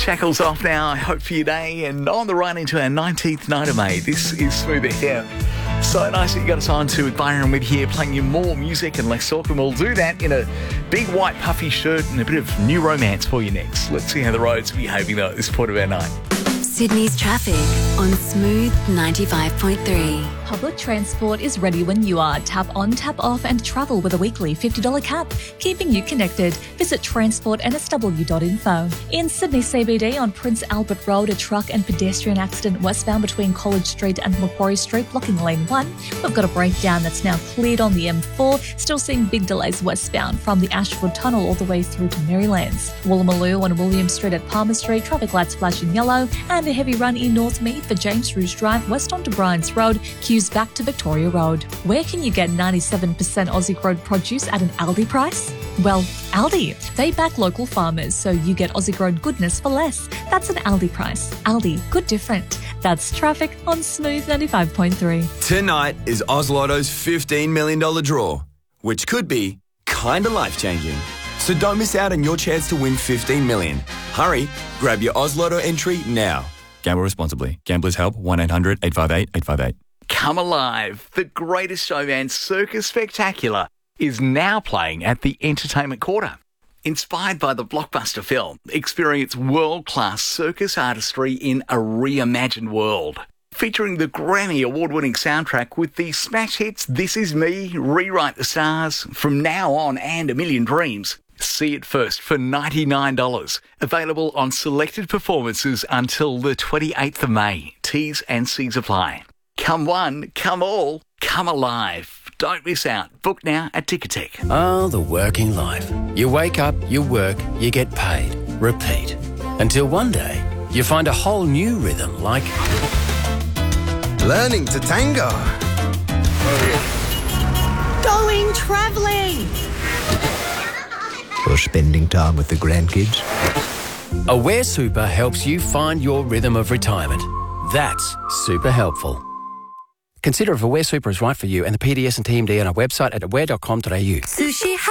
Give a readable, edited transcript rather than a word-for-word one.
Shackles off now, I hope for your day, and on the run into our 19th night of May. This is Smooth FM. So nice that you got us on to with Byron Witt here, playing you more music and less talk, and we'll do that in a big white puffy shirt and a bit of new romance for you next. Let's see how the roads are behaving though at this point of our night. Sydney's traffic on Smooth 95.3. Public transport is ready when you are. Tap on, tap off and travel with a weekly $50 cap, keeping you connected. Visit transportnsw.info. In Sydney CBD on Prince Albert Road, a truck and pedestrian accident westbound between College Street and Macquarie Street, blocking lane 1. We've got a breakdown that's now cleared on the M4, still seeing big delays westbound from the Ashford Tunnel all the way through to Marylands. Woolloomooloo on William Street at Palmer Street, traffic lights flashing yellow, and a heavy run in North Mead for James Rouge Drive west onto Bryants Road, queues back to Victoria Road. Where can you get 97% Aussie grown produce at an Aldi price? Well, Aldi. They back local farmers, so you get Aussie grown goodness for less. That's an Aldi price. Aldi, good different. That's traffic on Smooth 95.3. Tonight is Oz Lotto's $15 million draw, which could be kinda life-changing. So don't miss out on your chance to win $15 million. Hurry, grab your Oz Lotto entry now. Gamble responsibly. Gamblers Help, 1-800-858-858. Come Alive, the greatest showman Circus Spectacular, is now playing at the Entertainment Quarter. Inspired by the blockbuster film, experience world-class circus artistry in a reimagined world. Featuring the Grammy award-winning soundtrack with the smash hits This Is Me, Rewrite the Stars, From Now On and A Million Dreams. See it first for $99. Available on selected performances until the 28th of May. T's and C's apply. Come one, come all, come alive. Don't miss out. Book now at Ticketek. Oh, the working life. You wake up, you work, you get paid. Repeat. Until one day, you find a whole new rhythm like learning to tango. Going travelling. Or spending time with the grandkids. Aware Super helps you find your rhythm of retirement. That's super helpful. Consider if Aware Super is right for you and the PDS and TMD on our website at aware.com.au. Sushi